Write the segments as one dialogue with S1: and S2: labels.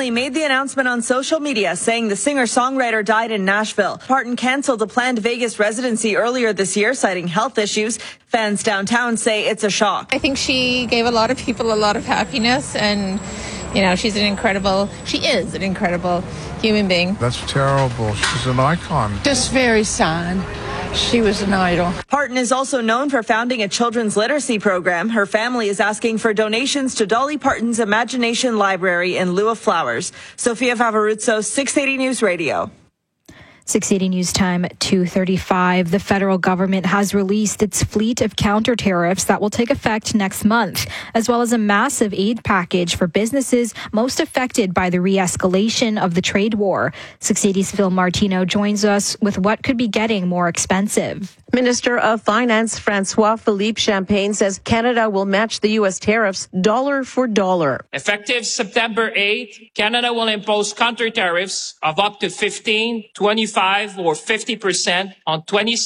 S1: family made the announcement on social media, saying the singer-songwriter died in Nashville. Parton canceled a planned Vegas residency earlier this year, citing health issues. Fans downtown say it's a shock.
S2: I think she gave a lot of people a lot of happiness, and she is an incredible human being.
S3: That's terrible. She's an icon.
S4: Just very sad. She was an idol.
S1: Parton is also known for founding a children's literacy program. Her family is asking for donations to Dolly Parton's Imagination Library in lieu of flowers. Sophia Favoruzzo, 680 News Radio.
S5: 680 News Time at 2:35. The federal government has released its fleet of counter tariffs that will take effect next month, as well as a massive aid package for businesses most affected by the re-escalation of the trade war. 680's Phil Martino joins us with what could be getting more expensive.
S6: Minister of Finance Francois Philippe Champagne says Canada will match the U.S. tariffs dollar for dollar.
S7: Effective September 8th, Canada will impose counter tariffs of up to 15, 25, or 50% on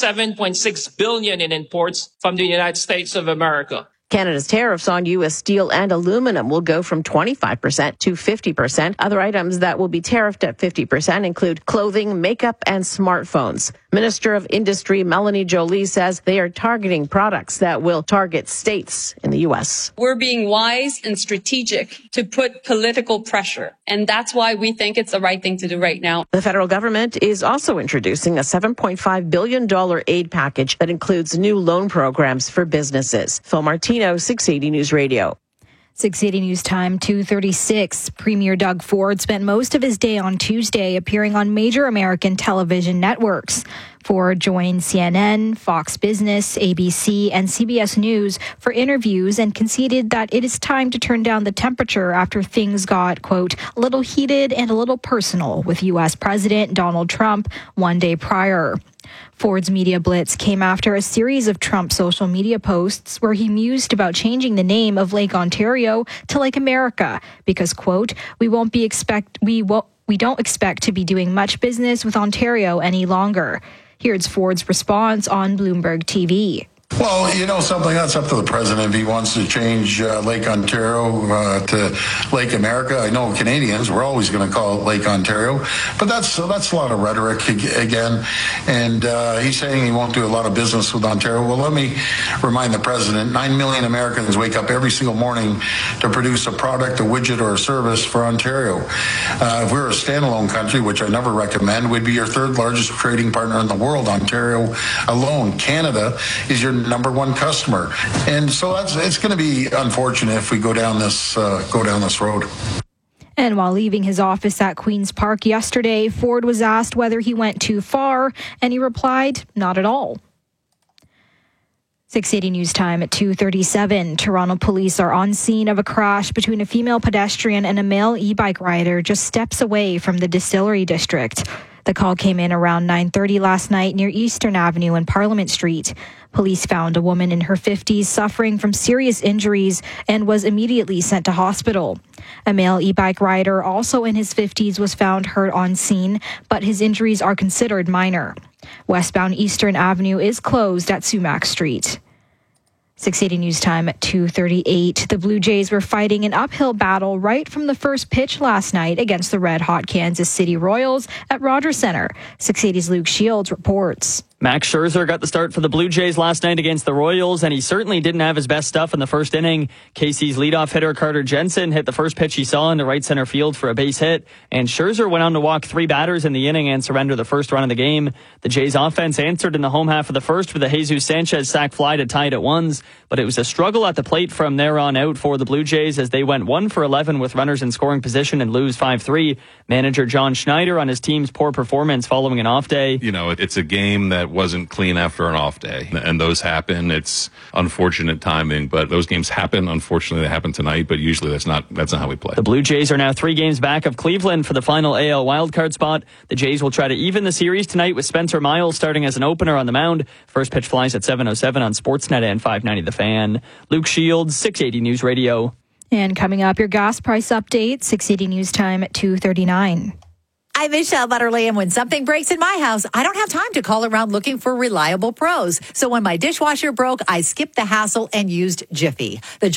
S7: $27.6 billion in imports from the United States of America.
S6: Canada's tariffs on U.S. steel and aluminum will go from 25% to 50%. Other items that will be tariffed at 50% include clothing, makeup, and smartphones. Minister of Industry Melanie Joly says they are targeting products that will target states in the U.S.
S8: We're being wise and strategic to put political pressure, and that's why we think it's the right thing to do right now.
S6: The federal government is also introducing a $7.5 billion aid package that includes new loan programs for businesses. Phil Martino, 680 News Radio.
S5: 680 News Time, 2:36. Premier Doug Ford spent most of his day on Tuesday appearing on major American television networks. Ford joined CNN, Fox Business, ABC, and CBS News for interviews and conceded that it is time to turn down the temperature after things got, quote, a little heated and a little personal with U.S. President Donald Trump one day prior. Ford's media blitz came after a series of Trump social media posts where he mused about changing the name of Lake Ontario to Lake America because, quote, we don't expect to be doing much business with Ontario any longer. Here's Ford's response on Bloomberg TV.
S9: Well, you know something, that's up to the president if he wants to change Lake Ontario to Lake America. I know Canadians, we're always going to call it Lake Ontario, but that's a lot of rhetoric again. And he's saying he won't do a lot of business with Ontario. Well, let me remind the president, 9 million Americans wake up every single morning to produce a product, a widget, or a service for Ontario. If we were a standalone country, which I never recommend, we'd be your third largest trading partner in the world, Ontario alone. Canada is your number one customer, and so it's going to be unfortunate if we go down this road.
S5: And while leaving his office at Queen's Park yesterday, Ford was asked whether he went too far, and he replied, not at all. 680 News Time at 2:37. Toronto police are on scene of a crash between a female pedestrian and a male e-bike rider just steps away from the Distillery District. The call came in around 9:30 last night near Eastern Avenue and Parliament Street. Police found a woman in her 50s suffering from serious injuries and was immediately sent to hospital. A male e-bike rider, also in his 50s, was found hurt on scene, but his injuries are considered minor. Westbound Eastern Avenue is closed at Sumac Street. 680 News Time at 2:38. The Blue Jays were fighting an uphill battle right from the first pitch last night against the red-hot Kansas City Royals at Rogers Centre. 680's Luke Shields reports.
S10: Max Scherzer got the start for the Blue Jays last night against the Royals, and he certainly didn't have his best stuff in the first inning. KC's leadoff hitter Carter Jensen hit the first pitch he saw into right center field for a base hit, and Scherzer went on to walk 3 batters in the inning and surrender the first run of the game. The Jays offense answered in the home half of the first with a Jesus Sanchez sac fly to tie it at 1s, but it was a struggle at the plate from there on out for the Blue Jays as they went 1 for 11 with runners in scoring position and lose 5-3. Manager John Schneider on his team's poor performance following an off day.
S11: You know, it's a game that wasn't clean after an off day, and those happen. It's unfortunate timing, but those games happen. Unfortunately, they happen tonight, but usually that's not how we play.
S10: The Blue Jays are now 3 games back of Cleveland for the final AL wildcard spot. The Jays will try to even the series tonight with Spencer Miles starting as an opener on the mound. First pitch flies at 7:07 on Sportsnet and 590 The Fan. Luke Shields, 680 News Radio.
S5: And coming up, your gas price update, 680 News Time at 2:39.
S12: I'm Michelle Butterly, and when something breaks in my house, I don't have time to call around looking for reliable pros. So when my dishwasher broke, I skipped the hassle and used Jiffy. The